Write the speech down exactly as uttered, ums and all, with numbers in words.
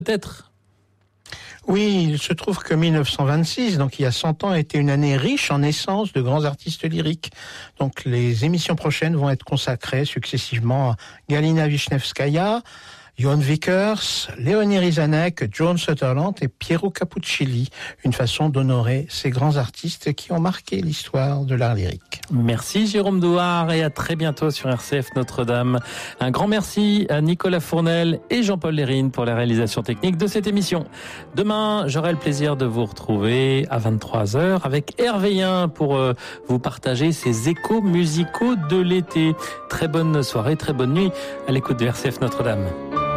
peut-être. Oui, il se trouve que mille neuf cent vingt-six, donc il y a cent ans, a été une année riche en naissance de grands artistes lyriques. Donc les émissions prochaines vont être consacrées successivement à Galina Wisniewskaja, Johan Vickers, Léonie Rizanek, Joan Sutherland et Piero Capuccilli. Une façon d'honorer ces grands artistes qui ont marqué l'histoire de l'art lyrique. Merci Jérôme Douard et à très bientôt sur R C F Notre-Dame. Un grand merci à Nicolas Fournel et Jean-Paul Lérine pour la réalisation technique de cette émission. Demain, j'aurai le plaisir de vous retrouver à vingt-trois heures avec Hervé Yen pour euh, vous partager ces échos musicaux de l'été. Très bonne soirée, très bonne nuit à l'écoute de R C F Notre-Dame.